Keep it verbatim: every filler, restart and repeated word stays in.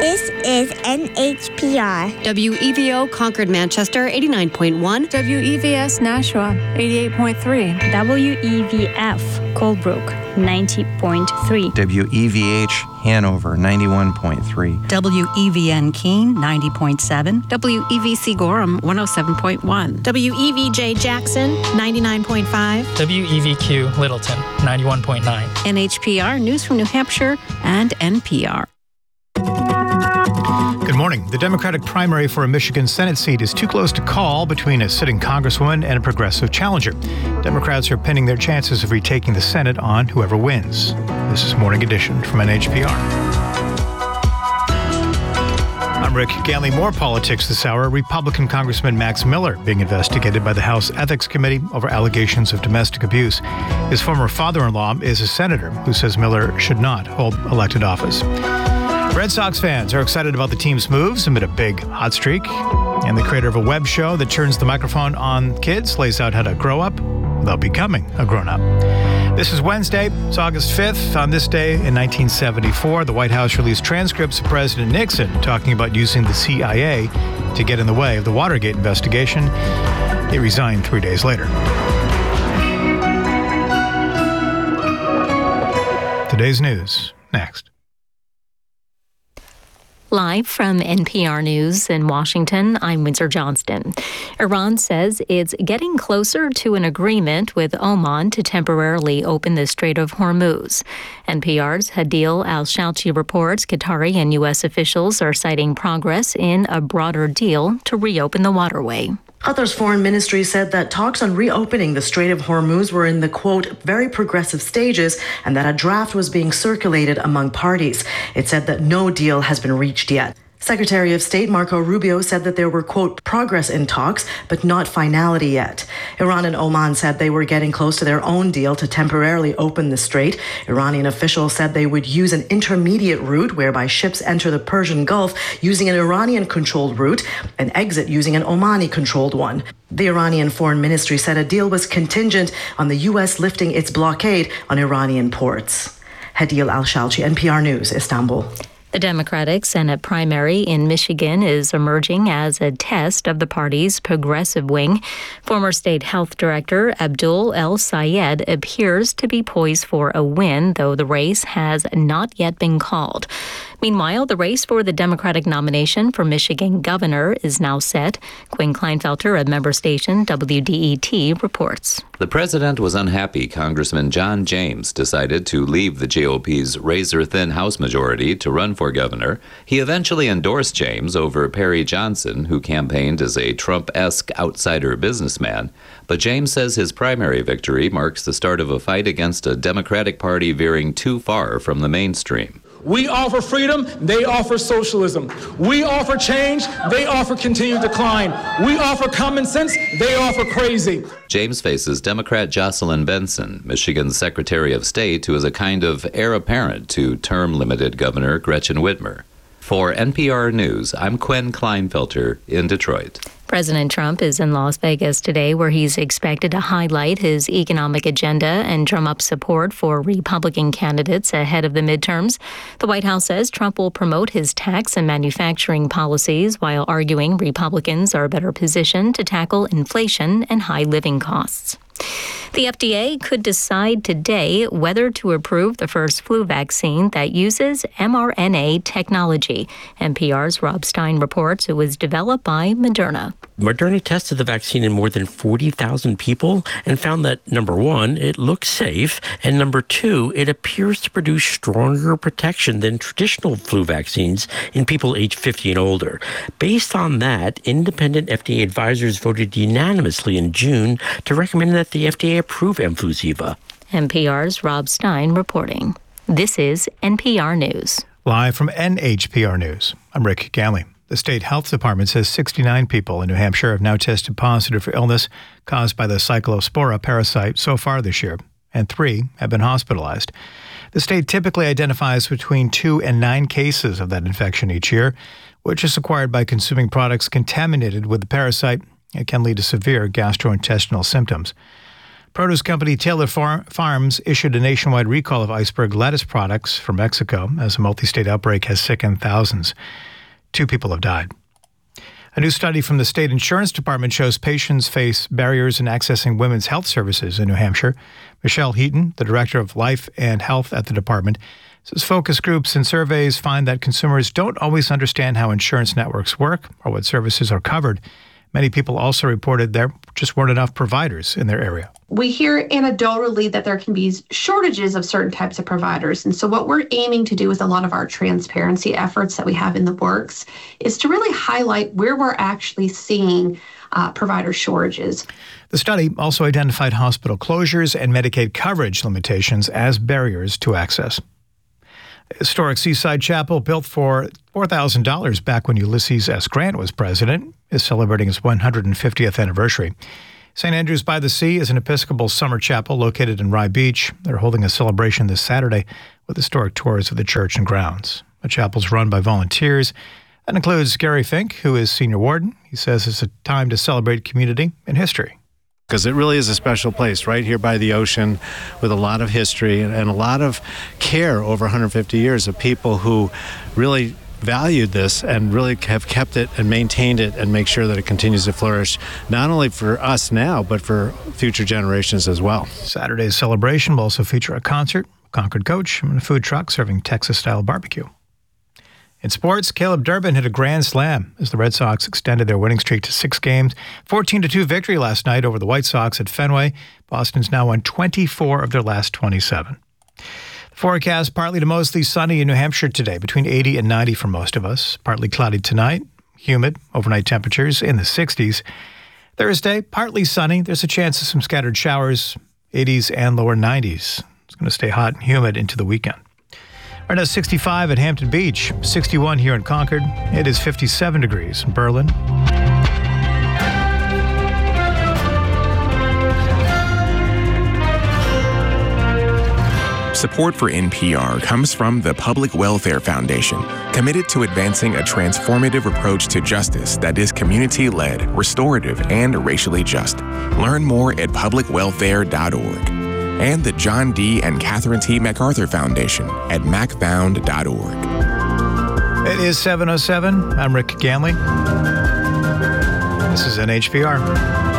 This is N H P R. W E V O Concord Manchester eighty-nine point one. W E V S Nashua eighty-eight point three. W E V F Colebrook ninety point three. W E V H Hanover ninety-one point three. W E V N Keene ninety point seven. W E V C Gorham one oh seven point one. W E V J Jackson ninety-nine point five. W E V Q Littleton ninety-one point nine. N H P R News from New Hampshire and N P R. Good morning. The Democratic primary for a Michigan Senate seat is too close to call between a sitting Congresswoman and a progressive challenger. Democrats are pinning their chances of retaking the Senate on whoever wins. This is Morning Edition from N H P R. I'm Rick Ganley. More politics this hour. Republican Congressman Max Miller being investigated by the House Ethics Committee over allegations of domestic abuse. His former father-in-law is a senator who says Miller should not hold elected office. Red Sox fans are excited about the team's moves amid a big hot streak. And the creator of a web show that turns the microphone on kids lays out how to grow up without becoming a grown-up. This is Wednesday. It's August fifth. On this day in nineteen seventy-four, the White House released transcripts of President Nixon talking about using the C I A to get in the way of the Watergate investigation. He resigned three days later. Today's news, next. Live from N P R News in Washington, I'm Windsor Johnston. Iran says it's getting closer to an agreement with Oman to temporarily open the Strait of Hormuz. N P R's Hadil Al-Shalchi reports Qatari and U S officials are citing progress in a broader deal to reopen the waterway. Qatar's foreign ministry said that talks on reopening the Strait of Hormuz were in the, quote, very progressive stages and that a draft was being circulated among parties. It said that no deal has been reached yet. Secretary of State Marco Rubio said that there were, quote, progress in talks, but not finality yet. Iran and Oman said they were getting close to their own deal to temporarily open the strait. Iranian officials said they would use an intermediate route whereby ships enter the Persian Gulf using an Iranian-controlled route and exit using an Omani-controlled one. The Iranian Foreign Ministry said a deal was contingent on the U S lifting its blockade on Iranian ports. Hadil Al-Shalchi, N P R News, Istanbul. The Democratic Senate primary in Michigan is emerging as a test of the party's progressive wing. Former state health director Abdul El-Sayed appears to be poised for a win, though the race has not yet been called. Meanwhile, the race for the Democratic nomination for Michigan governor is now set. Quinn Kleinfelter of member station W D E T reports. The president was unhappy Congressman John James decided to leave the G O P's razor-thin House majority to run for governor. He eventually endorsed James over Perry Johnson, who campaigned as a Trump-esque outsider businessman. But James says his primary victory marks the start of a fight against a Democratic Party veering too far from the mainstream. We offer freedom, they offer socialism. We offer change, they offer continued decline. We offer common sense, they offer crazy. James faces Democrat Jocelyn Benson, Michigan's Secretary of State, who is a kind of heir apparent to term-limited Governor Gretchen Whitmer. For N P R News, I'm Quinn Kleinfelter in Detroit. President Trump is in Las Vegas today, where he's expected to highlight his economic agenda and drum up support for Republican candidates ahead of the midterms. The White House says Trump will promote his tax and manufacturing policies while arguing Republicans are better positioned to tackle inflation and high living costs. The F D A could decide today whether to approve the first flu vaccine that uses mRNA technology. N P R's Rob Stein reports it was developed by Moderna. Moderna tested the vaccine in more than forty thousand people and found that, number one, it looks safe, and number two, it appears to produce stronger protection than traditional flu vaccines in people aged fifty and older. Based on that, independent F D A advisors voted unanimously in June to recommend that the F D A approve Mfluziva. N P R's Rob Stein reporting. This is N P R News. Live from N H P R News, I'm Rick Ganley. The state health department says sixty-nine people in New Hampshire have now tested positive for illness caused by the Cyclospora parasite so far this year, and three have been hospitalized. The state typically identifies between two and nine cases of that infection each year, which is acquired by consuming products contaminated with the parasite. It can lead to severe gastrointestinal symptoms. Produce company Taylor Far- Farms issued a nationwide recall of iceberg lettuce products from Mexico as a multi-state outbreak has sickened thousands. Two people have died. A new study from the state insurance department shows patients face barriers in accessing women's health services in New Hampshire. Michelle Heaton, the director of life and health at the department, says focus groups and surveys find that consumers don't always understand how insurance networks work or what services are covered. Many people also reported there just weren't enough providers in their area. We hear anecdotally that there can be shortages of certain types of providers. And so what we're aiming to do with a lot of our transparency efforts that we have in the works is to really highlight where we're actually seeing uh, provider shortages. The study also identified hospital closures and Medicaid coverage limitations as barriers to access. Historic Seaside Chapel, built for four thousand dollars back when Ulysses S. Grant was president, is celebrating its one hundred fiftieth anniversary. Saint Andrews by the Sea is an Episcopal summer chapel located in Rye Beach. They're holding a celebration this Saturday with historic tours of the church and grounds. The chapel's run by volunteers. That includes Gary Fink, who is senior warden. He says it's a time to celebrate community and history. Because it really is a special place right here by the ocean with a lot of history and a lot of care over one hundred fifty years of people who really valued this and really have kept it and maintained it and make sure that it continues to flourish, not only for us now, but for future generations as well. Saturday's celebration will also feature a concert, a Concord coach, and a food truck serving Texas-style barbecue. In sports, Caleb Durbin hit a grand slam as the Red Sox extended their winning streak to six games. fourteen to two victory last night over the White Sox at Fenway. Boston's now won twenty-four of their last twenty-seven. The forecast, partly to mostly sunny in New Hampshire today, between eighty and ninety for most of us. Partly cloudy tonight, humid, overnight temperatures in the sixties. Thursday, partly sunny. There's a chance of some scattered showers, eighties and lower nineties. It's going to stay hot and humid into the weekend. Right now, sixty-five at Hampton Beach, sixty-one here in Concord. It is fifty-seven degrees in Berlin. Support for N P R comes from the Public Welfare Foundation, committed to advancing a transformative approach to justice that is community-led, restorative, and racially just. Learn more at public welfare dot org. And the John D. and Catherine T. MacArthur Foundation at mac found dot org. It is seven oh seven. I'm Rick Ganley. This is N H P R.